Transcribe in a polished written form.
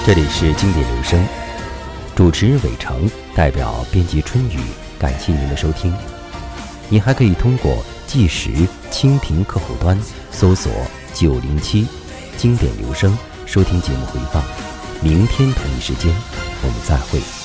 这里是经典留声，主持人伟成，代表编辑春雨，感谢您的收听。您还可以通过计时蜻蜓客户端搜索907经典留声收听节目回放。明天同一时间我们再会。